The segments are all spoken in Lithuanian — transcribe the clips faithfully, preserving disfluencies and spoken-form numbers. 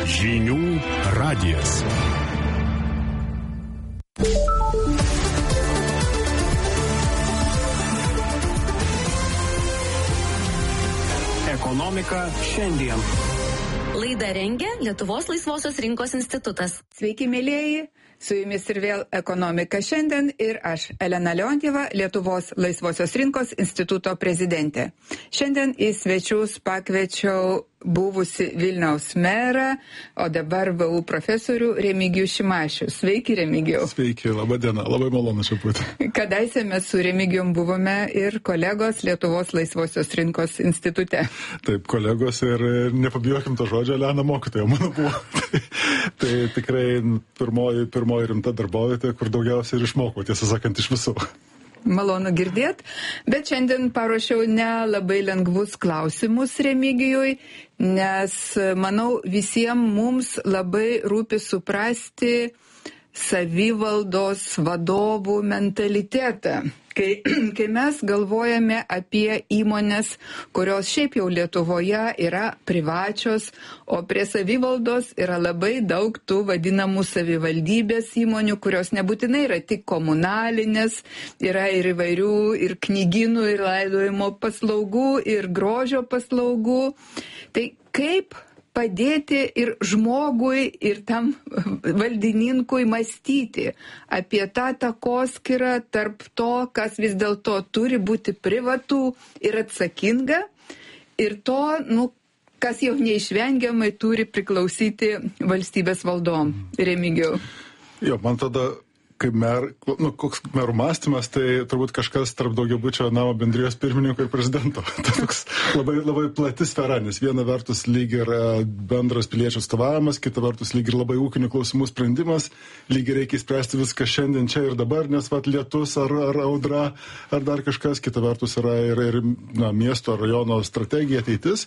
Žinių radijas. Ekonomika šiandien. Laidą rengia Lietuvos laisvosios rinkos institutas. Sveiki, mėlėjai, su jumis ir vėl Ekonomika šiandien ir aš, Elena Leontjeva, Lietuvos laisvosios rinkos instituto prezidentė. Šiandien į svečius pakviečiau buvusi Vilniaus merą, o dabar V U profesorių Remigijų Šimašių. Sveiki, Remigijau. Sveiki, laba diena, labai malonu čia būti. Kadaise mes su Remigijum buvome ir kolegos Lietuvos laisvosios rinkos institute. Taip, kolegos ir nepabijokim to žodžio, Elena mokytoja mano buvo. tai, tai tikrai pirmoji, pirmoji rimta darbovietė, kur daugiausiai ir išmokau, tiesą sakant, iš visų. Malonu girdėt, bet šiandien paruošiau ne labai lengvus klausimus Remigijui, nes, manau, visiems mums labai rūpi suprasti savivaldos vadovų mentalitetą. Kai, kai mes galvojame apie įmonės, kurios šiaip jau Lietuvoje yra privačios, o prie savivaldos yra labai daug tų vadinamų savivaldybės įmonių, kurios nebūtinai yra tik komunalinės, yra ir įvairių, ir knygynų, ir laidojimo paslaugų, ir grožio paslaugų. Tai kaip padėti ir žmogui, ir tam valdininkui mąstyti apie tą takoskyrą tarp to, kas vis dėlto turi būti privatų ir atsakinga, ir to, nu, kas jau neišvengiamai turi priklausyti valstybės valdom. Remigijau. Jo, man tada, kaip mer, nu, koks merų mąstymas, tai turbūt kažkas tarp daugiabučio namo bendrijos pirmininko ir prezidento. Tai toks labai, labai plati sfera, nes viena vertus lyg ir bendras piliečių atstovavimas, kita vertus lyg ir labai ūkinių klausimų sprendimas, lyg ir reikia spręsti viską šiandien čia ir dabar, nes vat lietus ar, ar audra ar dar kažkas, kita vertus yra ir, ir na, miesto ar rajono strategija, ateitis.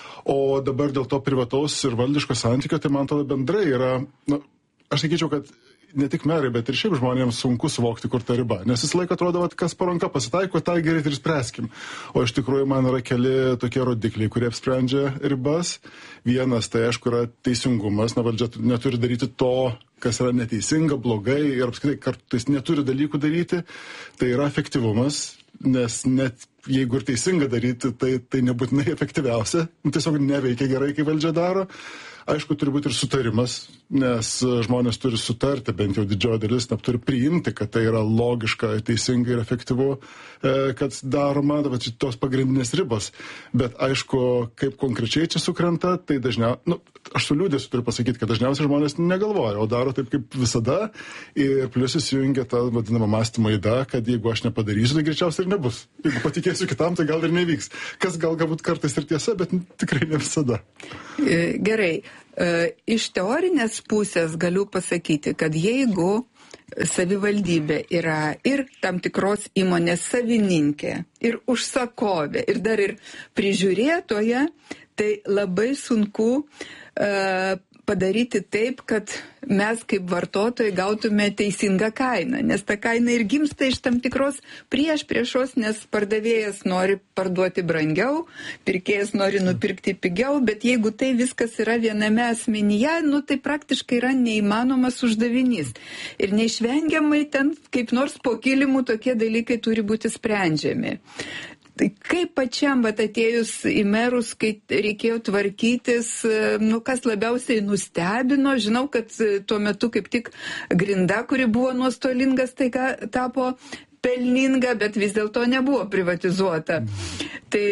O dabar dėl to privataus ir valdiško santykio, tai man tada bendrai yra, nu, aš sakyčiau, kad ne tik merai, bet ir šiaip žmonėms sunku suvokti, kur ta riba. Nes visą laiką atrodo, kad kas po ranka pasitaiko, tai gerai ir spręskim. O iš tikrųjų man yra keli tokie rodikliai, kurie apsprendžia ribas. Vienas, tai aišku, yra teisingumas. Na, valdžia neturi daryti to, kas yra neteisinga, blogai ir apskritai kartais neturi dalykų daryti. Tai yra efektyvumas, nes net jeigu ir teisinga daryti, tai, tai nebūtinai efektyviausia. Tiesiog neveikia gerai, kai valdžia daro. Aišku, turi būti ir sutarimas, nes žmonės turi sutarti, bent jau didžioji dalis, ne, turi priimti, kad tai yra logiška, teisinga ir efektyvu, kad daroma, bet tos pagrindinės ribos. Bet aišku, kaip konkrečiai čia sukrenta, tai dažniausiai, nu, aš su liūdėsiu turiu pasakyti, kad dažniausiai žmonės negalvoja, o daro taip kaip visada ir plius įsijungia tą vadinamą mąstymo įdą, kad jeigu aš nepadarysiu, tai greičiausiai ir nebus. Jeigu patikėsiu kitam, tai gal ir nevyks. Kas gal galbūt kartais ir tiesa, bet tikrai ne visada. Gerai. Iš teorinės pusės galiu pasakyti, kad jeigu savivaldybė yra ir tam tikros įmonės savininkė, ir užsakovė, ir dar ir prižiūrėtoja, tai labai sunku uh, padaryti taip, kad mes kaip vartotojai gautume teisingą kainą, nes ta kaina ir gimsta iš tam tikros prieš priešos, nes pardavėjas nori parduoti brangiau, pirkėjas nori nupirkti pigiau, bet jeigu tai viskas yra viename asmenyje, nu tai praktiškai yra neįmanomas uždavinys. Ir neišvengiamai ten kaip nors po kilimu tokie dalykai turi būti sprendžiami. Tai kaip pačiam, bet atėjus į merus, kai reikėjo tvarkytis, nu, kas labiausiai nustebino, žinau, kad tuo metu kaip tik grinda, kuri buvo nuostolingas, tai ką tapo pelninga, bet vis dėlto nebuvo privatizuota. Tai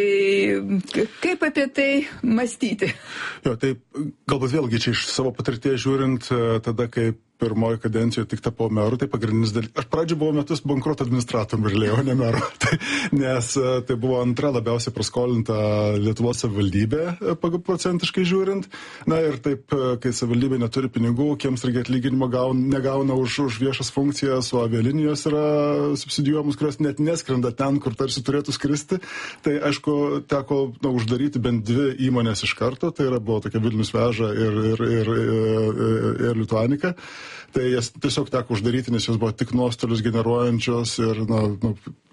kaip apie tai mąstyti? Jo, tai galbūt vėlgi čia iš savo patirties žiūrint, tada kaip pirmoji kadencijoje tik tapau meru, tai pagrindinis dalykas. Aš pradžioje buvau metus bankruoto administratorium realiai, o ne meru. tai, nes tai buvo antra labiausiai praskolinta Lietuvos savivaldybė procentiškai žiūrint. Na ir taip, kai savivaldybė neturi pinigų, kiems reikia atlyginimo gaun, negauna už, už viešas funkcijas, o avialinijos yra subsidijuojamos, kurios net neskrenda ten, kur tarsi turėtų skristi. Tai aišku, teko na, uždaryti bent dvi įmonės iš karto. Tai yra, buvo tokia Vilnius veža ir, ir, ir, ir, ir Lituanika. Tai jas tiesiog teko uždaryti, nes jos buvo tik nuostolius generuojančios ir na, nu,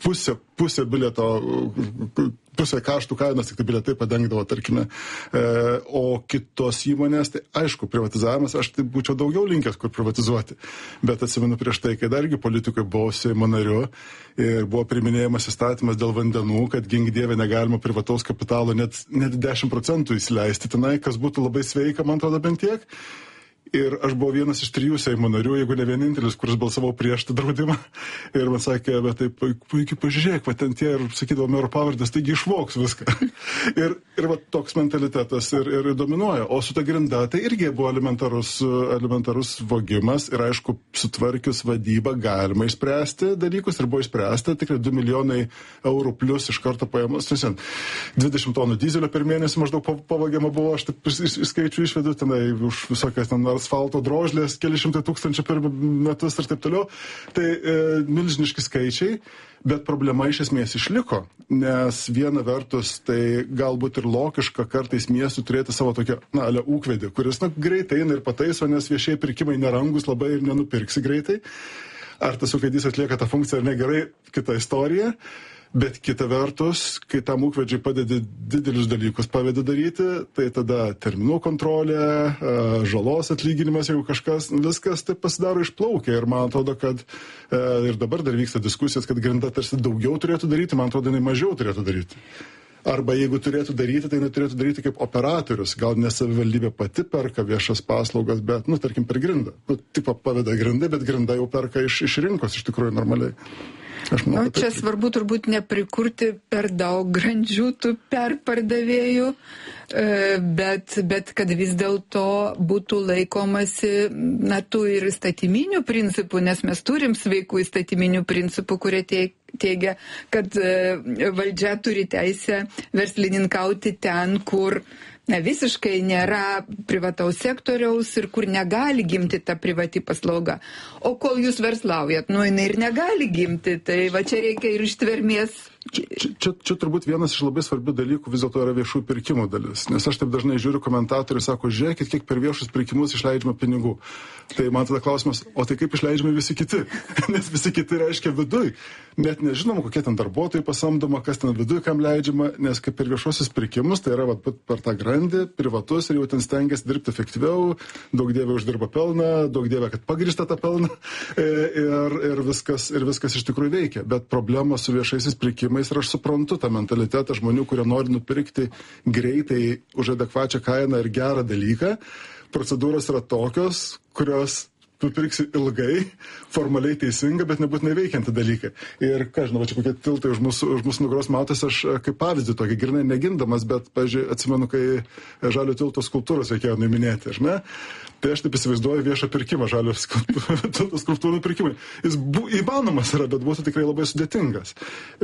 pusė, pusė bilieto, pusė kaštų kainos, tik tai bilietai padengdavo, tarkime. E, o kitos įmonės, tai aišku, privatizavimas, aš tai būčiau daugiau linkęs, kur privatizuoti. Bet atsimenu prieš tai, kai dargi politikoje buvau Seimo nariu ir buvo priminėjamas įstatymas dėl vandenų, kad gink dieve negalima privataus kapitalo net, net dešimt procentų įsileisti tenai, kas būtų labai sveika, man atrodo, bent tiek. Ir aš buvau vienas iš trijų Seimo narių, jeigu ne vienintelis, kuris balsavau prieš tą draudimą. Ir man sakė, bet taip, puikiai pažiūrėk, va ten tie ir sakydavo mero pavardės, taigi išvoks viską. ir ir va toks mentalitetas ir, ir dominuoja. O su ta grinda tai irgi buvo elementarus, elementarus vogimas. Ir aišku, sutvarkius vadybą galima išspręsti dalykus ir buvo išspręsta. Tikrai du milijonai eurų plus iš karto paėmus. dvidešimt tonų dizelio per mėnesį maždaug pavogiama buvo, aš taip skaičių išvedu tenai už visokias ten asfalto drožlės, keli šimtai tūkstančių per metus ir taip toliau. Tai e, milžiniški skaičiai, bet problema iš esmės išliko, nes viena vertus tai galbūt ir logiška kartais miestų turėti savo tokią, na, ale ūkvedį, kuris, na, greitai eina ir pataiso, nes viešieji pirkimai nerangus labai ir nenupirksi greitai. Ar tas ūkvedys atlieka tą funkciją ar negerai, kita istorija. Bet kita vertus, kai tam ūkvedžiai padedi didelius dalykus pavedi daryti, tai tada terminų kontrolė, žalos atlyginimas, jeigu kažkas, viskas taip pasidaro išplaukia. Ir man atrodo, kad ir dabar dar vyksta diskusijos, kad grinda tarsi daugiau turėtų daryti, man atrodo, jinai mažiau turėtų daryti. Arba jeigu turėtų daryti, tai neturėtų daryti kaip operatorius. Gal ne savivaldybė pati perka viešas paslaugas, bet, nu, tarkim, per grindą. Nu, tipo paveda grindai, bet grinda jau perka iš, iš rinkos, iš tikrųjų normaliai. Aš manau, nu, čia taip... svarbu turbūt neprikurti per daug grandžių tų perpardavėjų, bet, bet kad vis dėlto būtų laikomasi, na, tų ir įstatyminių principų, nes mes turim sveikų įstatyminių principų, kurie teigia, kad valdžia turi teisę verslininkauti ten, kur na, visiškai nėra privataus sektoriaus ir kur negali gimti ta privati paslauga. O kol jūs verslaujat, nu, jinai ir negali gimti, tai va čia reikia ir ištvermės. Čia, čia, čia turbūt vienas iš labai svarbių dalykų vis dėlto yra viešų pirkimų dalis. Nes aš taip dažnai žiūriu komentatoriai, sako, žiūrėkit, kiek per viešus pirkimus išleidžiama pinigų. Tai man tada klausimas, o tai kaip išleidžiami visi kiti? Nes visi kiti reiškia viduj. Net nežinom, kokie ten darbuotojai pasamdoma, kas ten viduj kam leidžiama, nes kaip per viešuosius pirkimus, tai yra va, per tą grandį, privatus ir jau ten stengiasi dirbti efektyviau, daug dievė uždirba pelną, daug dievė, kad pagrįsta tą pelną ir, ir, viskas, ir viskas iš tikrųjų veikia. Bet problema su viešaisiais pirkimais ir aš suprantu tą mentalitetą žmonių, kurie nori nupirkti greitai už adekvačią kainą ir gerą dalyką. Procedūros yra tokios, kurios nupirksi ilgai, formaliai teisinga, bet nebūtinai veikianti dalykai. Ir, ką žinau, čia kokie tiltai už mūsų, už mūsų nugaros matos, aš kaip pavyzdį tokį grinai negindamas, bet, pavyzdžiui, atsimenu, kai žalio tilto skulptūros reikėjo nuiminėti, aš ne? Tai aš taip įsivaizduoju viešą pirkimą, žalio tilto skulptūrų pirkimai. Jis bu, įmanomas yra, bet būtų tikrai labai sudėtingas.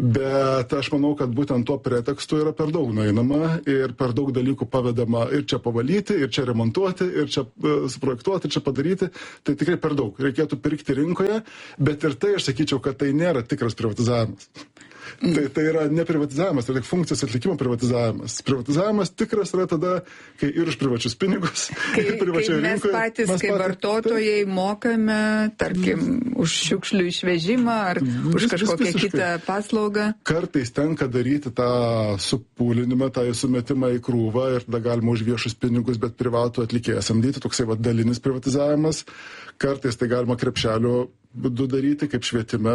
Bet aš manau, kad būtent tuo pretekstu yra per daug nueinama ir per daug dalykų pavedama ir čia pavalyti, ir čia remontuoti, ir čia uh, suprojektuoti, ir čia padaryti. Tai tikrai per daug. Reikėtų pirkti rinkoje, bet ir tai aš sakyčiau, kad tai nėra tikras privatizavimas. Tai, tai yra ne privatizavimas, tai tik funkcijos atlikimo privatizavimas. Privatizavimas tikras yra tada, kai ir už privačius pinigus, kai, ir privačioje kai rinkoje. Mes patys, mes kaip patys, vartotojai, tai, mokame, tarkim, už šiukšlių išvežimą ar vis, už kažkokią vis, kitą paslaugą. Kartais tenka daryti tą supūlinimą, tą sumetimą į krūvą ir tada galima už viešus pinigus, bet privatų atlikėją samdyti, toksai va, dalinis privatizavimas. Kartais tai galima krepšelio būdu daryti, kaip švietime.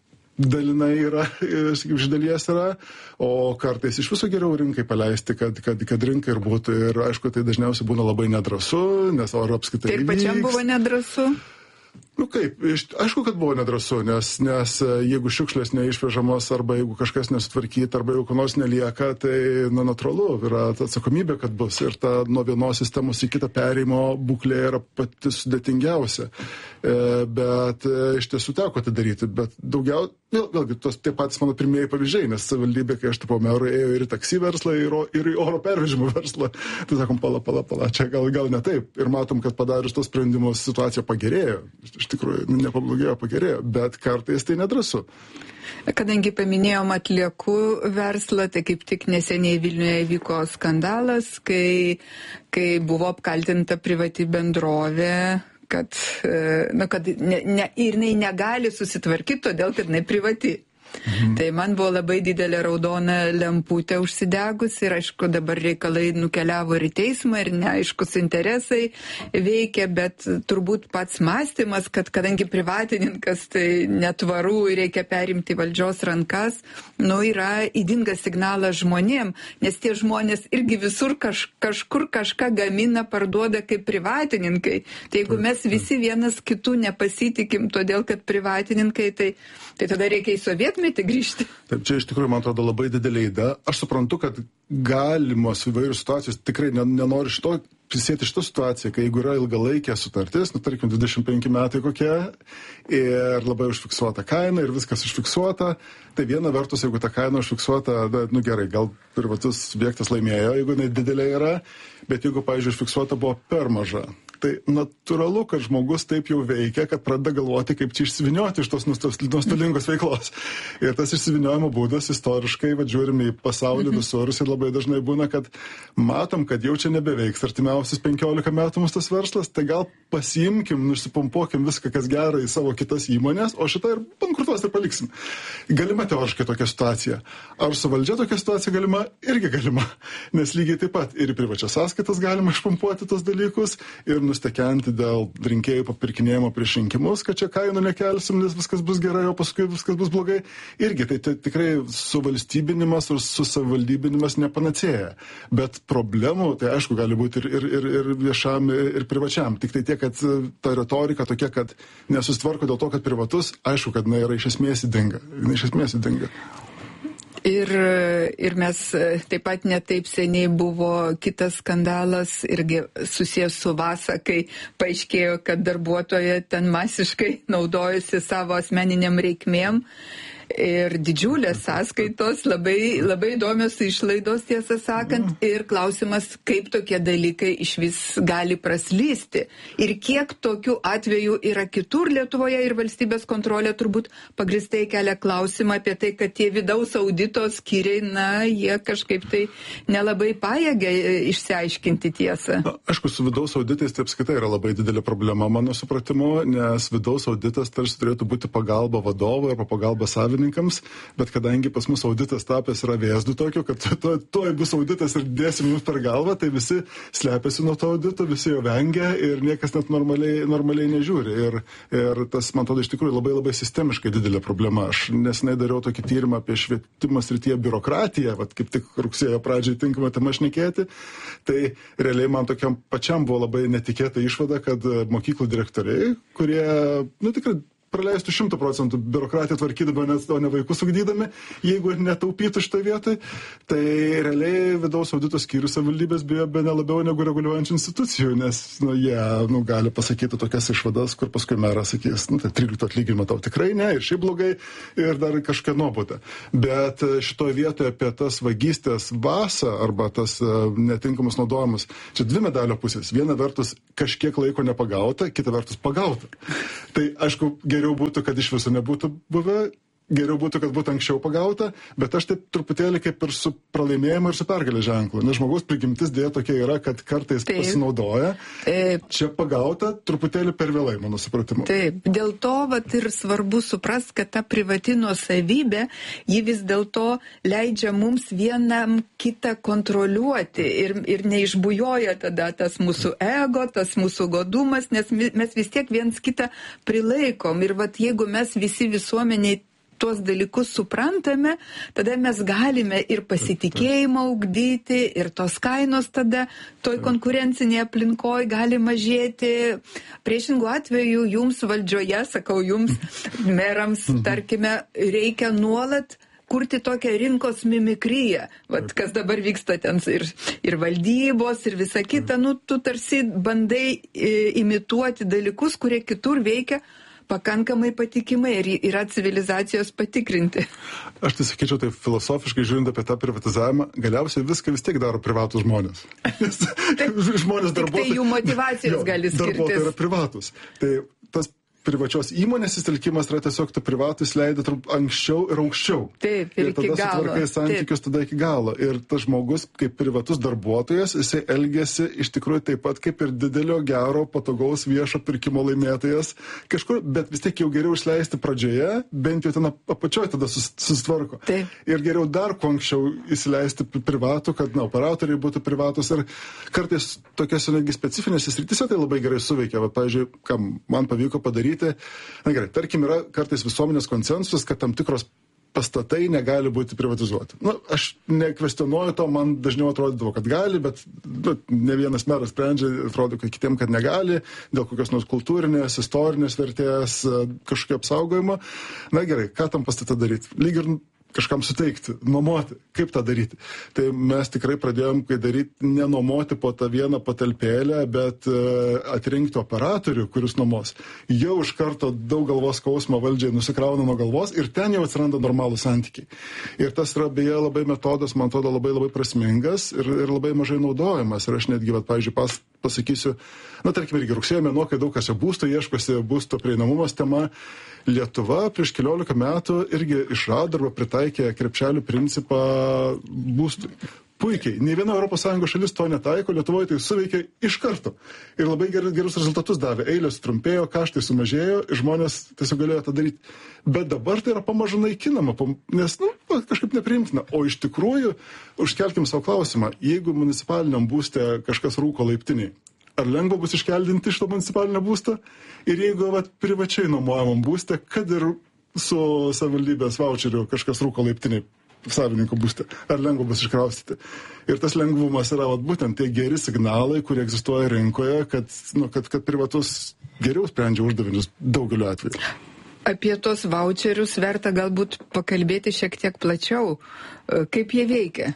Dalinai yra, iš dalies yra, o kartais iš viso geriau rinkai paleisti, kad, kad, kad rinkai ir būtų. Ir aišku, tai dažniausiai būna labai nedrasu, nes oro apskaitai vyks. Ir pačiam buvo nedrasu? Nu kaip, aišku, kad buvo nedrasu, nes, nes jeigu šiukšlės neišvežamos, arba jeigu kažkas nesutvarkyta, arba jeigu ko nors nelieka, tai, na, natūralu, yra ta atsakomybė, kad bus. Ir ta nuo vienos sistemos į kitą perėjimo būklė yra pati sudėtingiausia. E, bet e, iš tiesų teko tai daryti. Bet daugiau, vėl, vėlgi, tos tie patys mano pirmieji pavyzdžiai, nes savivaldybė, kai aš tapau meru, ėjo ir į taksi verslą, ir, ir į oro pervežimo verslą. Tai sakom, pala, pala, pala, čia gal, gal ne taip. Ir matom, kad padarius tos sprendimus situacija pagerėjo. Iš tikrųjų, nepablogėjo, pagerėjo, bet kartais tai nedrasu. Kadangi paminėjom atliekų verslą, tai kaip tik neseniai Vilniuje įvyko skandalas, kai, kai buvo apkaltinta privati bendrovė, kad, na, kad ne, ne, ir jinai negali susitvarkyti, todėl kad jinai privati. Mhm. Tai man buvo labai didelė raudona lemputė užsidegus ir aišku dabar reikalai nukeliavo ir į teismą ir neaiškus interesai veikia, bet turbūt pats mąstymas, kad kadangi privatininkas tai netvaru ir reikia perimti valdžios rankas, nu yra įdingas signalas žmonėm, nes tie žmonės irgi visur kaž, kažkur kažką gamina, parduoda kaip privatininkai. Tai jeigu mes visi vienas kitų nepasitikim, todėl kad privatininkai, tai, tai tada reikia į sovietmetį grįžti. Taip, čia iš tikrųjų, man atrodo, labai didelė idėja. Aš suprantu, kad galimos įvairios situacijos, tikrai nenoriu šito prisėti šitą situaciją, kai jeigu yra ilgalaikė sutartis, nu, tarkim, dvidešimt penki metai kokie, ir labai užfiksuota kaina, ir viskas užfiksuota, tai viena vertus, jeigu ta kaina užfiksuota, da, nu gerai, gal privatus subjektas laimėjo, jeigu jinai didelė yra, bet jeigu, pavyzdžiui, užfiksuota buvo per maža, tai natūralu, kad žmogus taip jau veikia, kad pradeda galvoti, kaip čia išsivinioti iš tos nuostolingos veiklos. Ir tas išsiviniojimo būdas istoriškai, va, žiūrime į pasaulį visur, ir labai dažnai būna, kad matom, kad jau čia nebeveiks artimiausius penkiolika metų mūsų tas verslas, tai gal pasiimkim, nusipumpuokim viską, kas gera į savo kitas įmonės, o šitą ir bankrutuos ir paliksim. Galima teoriškai tokia situacija. Ar su valdžia tokia situacija galima? Irgi galima. Nes lygiai taip pat ir į privačias sąskaitas galima išpumpuoti tos dalykus ir nustekenti dėl rinkėjų papirkinėjimo prieš rinkimus, kad čia kainų nekelsim, nes viskas bus gerai, o paskui viskas bus blogai. Irgi tai, tai tikrai suvalstybinimas ir susavaldybinimas nepanacėja. Bet problemų, tai aišku, gali būti ir, ir, ir, ir viešam, ir privačiam. Tik tai tiek, kad ta retorika tokia, kad nesusitvarko dėl to, kad privatus, aišku, kad na, yra iš esmės įdinga. Iš esmės įdinga. Ir, ir mes taip pat netaip seniai buvo kitas skandalas irgi susijęs su Vasa, kai paaiškėjo, kad darbuotoja ten masiškai naudojasi savo asmeniniam reikmėm. Ir didžiulės sąskaitos, labai, labai įdomios išlaidos, tiesą sakant, ir klausimas, kaip tokie dalykai iš vis gali praslysti. Ir kiek tokių atvejų yra kitur Lietuvoje ir valstybės kontrolė turbūt pagristai kelia klausimą apie tai, kad tie vidaus audito skyriai, na, jie kažkaip tai nelabai pajėgia išsiaiškinti tiesą. Na, aišku, su vidaus auditais tai apskaitai yra labai didelė problema, mano supratimu, nes vidaus auditas tarsi turėtų būti pagalba vadovui arba pagalba savininkui. Bet kadangi pas mus auditas tapęs yra vėzdu tokio, kad to, toj bus auditas ir dėsim jums per galvą, tai visi slepiasi nuo to audito, visi jo vengia ir niekas net normaliai, normaliai nežiūri. Ir, ir tas, man atrodo, iš tikrųjų labai labai sistemiškai didelė problema. Aš nesenai dariau tokį tyrimą apie švietimo srityje biurokratiją, vat kaip tik rugsėjo pradžiai tinkama tema šnekėti, tai realiai man tokiam pačiam buvo labai netikėta išvada, kad mokyklų direktoriai, kurie, nu tikrai, praleistų šimtų procentų biurokratiją tvarkydami, o ne vaikus ugdydami, jeigu netaupytų šitą vietą, tai realiai vidaus audito skyrius savivaldybės bijo be nelabiau negu reguliuojančių institucijų, nes nu, jie nu, gali pasakyti tokias išvadas, kur paskui meras sakys, nu, tai trylikto atlyginimą tau tikrai ne, ir šiaip blogai, ir dar kažką nuobodė. Bet šitoje vietoje apie tas vagystės Vasa arba tas uh, netinkamus naudojimus, čia dvi medalio pusės. Viena vertus kažkiek laiko nepagauta, kita vertus pagauta. Tai aišku, geriau būtų, kad iš viso nebūtų buvę, geriau būtų, kad būtų anksčiau pagauta, bet aš taip truputėlį kaip ir su pralaimėjimu ir su pergalė ženklu. Nes žmogaus prigimtis dėja tokia yra, kad kartais taip pasinaudoja. Taip. Čia pagauta truputėlį per vėlai, mano supratimu. Taip, dėl to vat, ir svarbu suprast, kad ta privati nuosavybė, ji vis dėlto leidžia mums vienam kitą kontroliuoti ir, ir neišbujoja tada tas mūsų ego, tas mūsų godumas, nes mes vis tiek viens kitą prilaikom. Ir vat, jeigu mes visi visuomeniai tuos dalykus suprantame, tada mes galime ir pasitikėjimą ugdyti, ir tos kainos tada toj konkurencinėje aplinkoje gali mažėti. Priešingų atveju jums valdžioje, sakau jums, merams, tarkime, reikia nuolat kurti tokią rinkos mimikriją. Vat, kas dabar vyksta ten ir, ir valdybos, ir visa kita, nu, tu tarsi bandai e, imituoti dalykus, kurie kitur veikia pakankamai patikimai ir yra civilizacijos patikrinti. Aš tai sakyčiau, tai filosofiškai žiūrint apie tą privatizavimą, galiausiai viską vis tiek daro privatus žmonės. Žmonės darbuotojai. Tai jų motivacijos jo, gali skirtis. Darbuotojai yra privatus. Tai tas privačios įmonės įsitelkimas yra tiesiog tu privatus leidai anksčiau ir aukščiau. Taip, ir, ir iki galo. Ir tada sutvarkai santykius tada iki galo. Ir tas žmogus, kaip privatus darbuotojas, jisai elgiasi iš tikrųjų taip pat kaip ir didelio, gero, patogaus viešo pirkimo laimėtojas kažkur, bet vis tiek jau geriau išleisti pradžioje, bent jau ten apačioje tada sus, susitvarko. Taip. Ir geriau dar kuo anksčiau įsileisti privatų, kad na, operatoriai būtų privatus. Ir kartais tokiose netgi specifinėse srityse tai labai gerai suveikia. Va, pavyzdžiui, kam man pavyko padaryti. Na gerai, tarkim, yra kartais visuomenės konsensusas, kad tam tikros pastatai negali būti privatizuoti. Nu, aš nekvestionuoju to, man dažniau atrodydavo, kad gali, bet nu, ne vienas meras sprendžia, atrodo, kad kitiem, kad negali, dėl kokios nors kultūrinės, istorinės vertės, kažkokio apsaugojimo. Na gerai, ką tam pastate daryti? Lyg ir kažkam suteikti, nuomoti, kaip tą daryti. Tai mes tikrai pradėjom, kai daryti, nenuomoti po tą vieną patalpėlę, bet uh, atrinkti operatorių, kuris nuomos. Jau iš karto daug galvos skausmo valdžiai nusikrauna nuo galvos ir ten jau atsiranda normalūs santykiai. Ir tas yra beje labai metodas, man atrodo, labai labai prasmingas ir, ir labai mažai naudojamas. Ir aš netgi, vat, pavyzdžiui, pas, pasakysiu, na, tarkim, irgi rugsėjo mėnuo, kai daug kas jau būsto ieškosi, būsto prieinamumas tema, Lietuva prieš keliolika metų irgi išrado arba pritaikė krepšelių principą būstui. Puikiai. Nei viena Europos Sąjungos šalis to netaiko, Lietuvoje tai suveikė iš karto. Ir labai gerus, gerus rezultatus davė. Eilės trumpėjo, kaštai sumažėjo ir žmonės tiesiog galėjo tą daryti. Bet dabar tai yra pamažu naikinama, nes nu, kažkaip nepriimtina. O iš tikrųjų, užkelkim savo klausimą, jeigu municipaliniam būste kažkas rūko laiptiniai, ar lengva bus iškeldinti iš to municipalinio būsto? Ir jeigu vat, privačiai nuomojamam būste, kad ir su savivaldybės voucheriu kažkas rūko laiptiniai savininko būste, ar lengva bus iškraustyti? Ir tas lengvumas yra vat, būtent tie geri signalai, kurie egzistuoja rinkoje, kad, nu, kad, kad privatus geriau sprendžia uždavinius daugeliu atveju. Apie tos voucherius verta galbūt pakalbėti šiek tiek plačiau. Kaip jie veikia?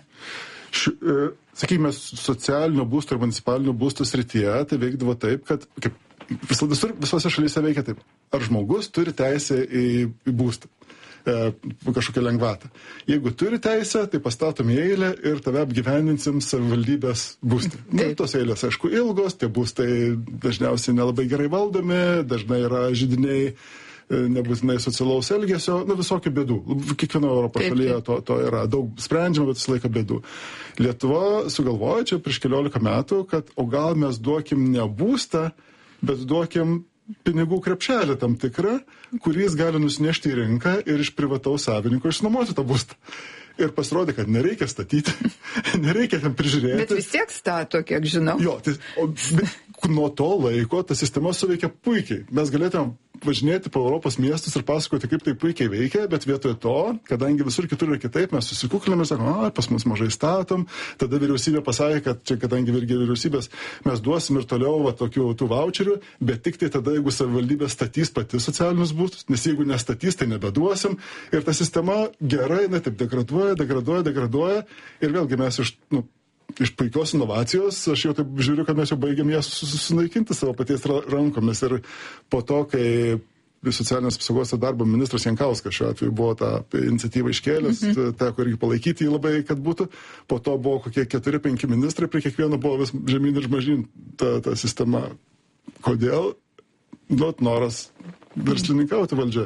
Š, e, sakykime, socialinio būsto ir municipalinių būstų srityje tai veikdavo taip, kad kaip, vis, visur, visose šalyse veikia taip. Ar žmogus turi teisę į, į būstą, e, kažkokią lengvatą. Jeigu turi teisę, tai pastatom į eilę ir tave apgyvendinsim savivaldybės būstą. Na, tos eilės, aišku, ilgos, tie būstai dažniausiai nelabai gerai valdomi, dažnai yra židiniai, nebūtinai socialaus elgesio, nu visokių bėdų. Kiekvienoje Europos šalyje to, to yra daug sprendžiama, bet visą laiką bėdų. Lietuva sugalvojo čia prieš keliolika metų, kad o gal mes duokim ne būstą, bet duokim pinigų krepšelį tam tikrą, kuris gali nusinešti į rinką ir iš privataus savininko išnuomoti tą būstą. Ir pasirodė, kad nereikia statyti, nereikia ten prižiūrėti. Bet vis tiek stato, kiek žinau. Jo, tai, o, bet nuo to laiko ta sistema suveikia puikiai. Mes galėtume važinėti po Europos miestus ir pasakoti, kaip tai puikiai veikia, bet vietoj to, kadangi visur kitur yra kitaip, mes susikukliname ir sakome, a, pas mus mažai statom, tada vyriausybė pasakė, kad čia, kadangi irgi vyriausybės, mes duosim ir toliau va, tokių tų voucherių, bet tik tai tada, jeigu savivaldybė statys pati socialinius būstus, nes jeigu nestatys, tai nebeduosim. Ir ta sistema gerai, na taip, degraduoja, degraduoja, degraduoja ir vėlgi mes iš, nu, iš puikios inovacijos, aš jau taip žiūriu, kad mes jau baigiam jas sunaikinti savo paties rankomis. Ir po to, kai socialinės apsaugos ir darbo ministras Jankauskas šiuo atveju buvo tą iniciatyvą iškėlęs, mm-hmm. teko irgi palaikyti jį labai, kad būtų. Po to buvo kokie keturi, penki ministrai, prie kiekvieno buvo vis žemyn ir žmažyn ta, ta sistema. Kodėl? Duot noras verslininkauti valdžia.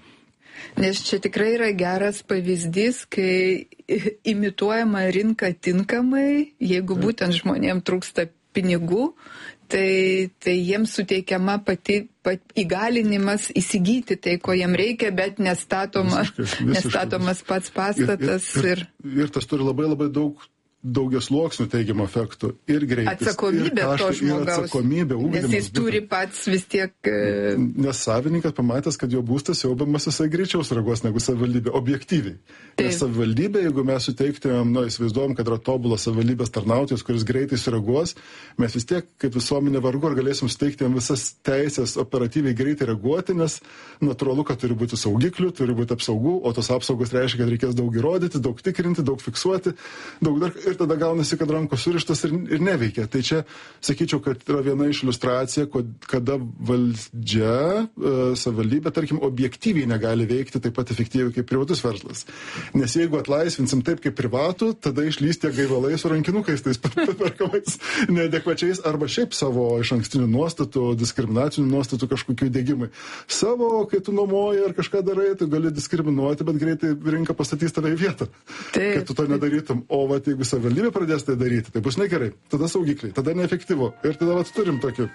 Nes čia tikrai yra geras pavyzdys, kai imituojama rinka tinkamai, jeigu būtent žmonėms trūksta pinigų, tai, tai jiems suteikiama pati pat, įgalinimas įsigyti tai, ko jiem reikia, bet nestatoma, visiškai, visiškai. nestatomas pats pastatas. Ir, ir, ir, ir tas turi labai labai daug daugias sluoksnių teigiamų efektų ir greitis. Atsakomybė ir kaštai, to žmogaus. Ir atsakomybė, ugdymas. Nes jis turi pats vis tiek... Nes savininkas pamatęs, kad jo būstas siaubiamas, jisai greičiau sureaguos negu savivaldybė, objektyviai. Taip. Nes savivaldybė, jeigu mes suteiktumėm, nu, įsivaizduojam, kad yra tobulas savivaldybės tarnautojas, kuris greitai sureaguos, mes vis tiek, kaip visuomenė vargu, ar galėsim suteikti jam visas teisės operatyviai greitai reaguoti, nes natūralu, kad turi būti saugiklių, turi būti apsaugų, o tos apsaugos reiškia, kad reikės daug įrodyti, daug tikrinti, daug fiksuoti, daug dar... Ir ir tada gaunasi, kad rankos surištas ir, ir neveikia. Tai čia, sakyčiau, kad yra viena iš iliustracija, kada valdžia, savivaldybė, tarkim, objektyviai negali veikti taip pat efektyviai kaip privatus verslas. Nes jeigu atlaisvinsim taip kaip privatų, tada išlys tie gaivalai su rankinukais, tais perkamais neadekvačiais, arba šiaip savo iš ankstinių nuostatų, diskriminacinių nuostatų kažkokių dėgymai. Savo, kai tu nuomoji ar kažką darai, tu gali diskriminuoti, bet greitai rinka pastatys tave į vietą, taip, kad tu to nedarytum. O va, jeigu savivaldybė pradės tai daryti, tai bus negerai. Tada saugikliai, tada neefektyvu. Ir tada va, turim tokį.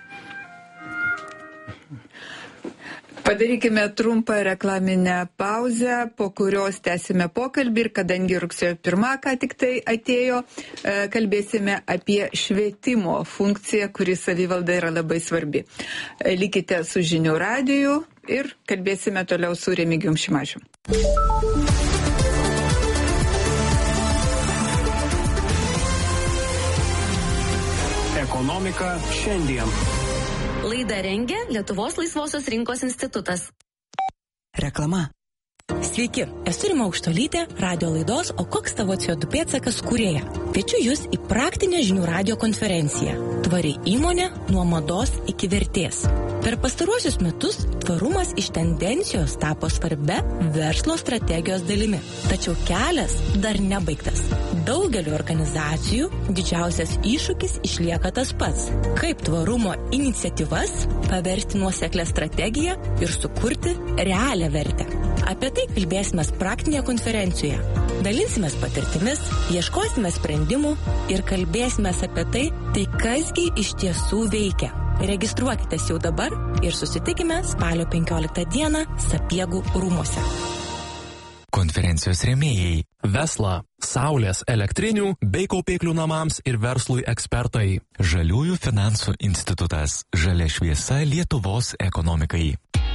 Padarykime trumpą reklaminę pauzę, po kurios tęsime pokalbį ir kadangi rugsėjo pirmą ką tik tai atėjo, kalbėsime apie švietimo funkciją, kuri savivaldai yra labai svarbi. Likite su Žinių radiju ir kalbėsime toliau su Remigijum Šimašium. Ekonomika šiandien. Laidą rengia Lietuvos laisvosios rinkos institutas. Reklama. Sveiki, esu Rima Aukštolytė, radio laidos O koks tavo C O du pėdsakas kūrėja. Kviečiu jūs į praktinę Žinių radijo konferenciją. Tvari įmonė nuo mados iki vertės. Per pastaruosius metus tvarumas iš tendencijos tapo svarbia verslo strategijos dalimi. Tačiau kelias dar nebaigtas. Daugeliu organizacijų didžiausias iššūkis išlieka tas pats. Kaip tvarumo iniciatyvas paversti nuoseklę strategiją ir sukurti realią vertę. Apie tai kalbėsime praktinėje konferencijoje. Dalinsimės patirtimis, ieškosime sprendimų ir kalbėsime apie tai, tai kasgi iš tiesų veikia. Registruokitės jau dabar ir susitikime spalio penkioliktą dieną Sapiegų rūmuose. Konferencijos rėmėjai Vesla, Saulės elektrinių bei kaupiklių namams ir verslui ekspertai. Žaliųjų finansų institutas. Žalia šviesa Lietuvos ekonomikai.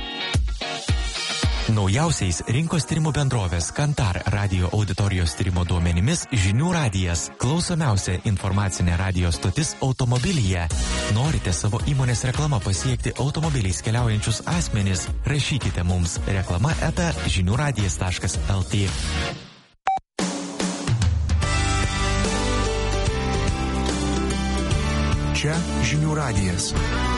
Naujausiais rinkos tyrimų bendrovės Kantar radio auditorijos tyrimo duomenimis Žinių radijas – klausomiausia informacinė radio stotis automobilyje. Norite savo įmonės reklamą pasiekti automobiliais keliaujančius asmenis? Rašykite mums reklama eta žinių radijas taškas el tė. Čia Žinių radijas.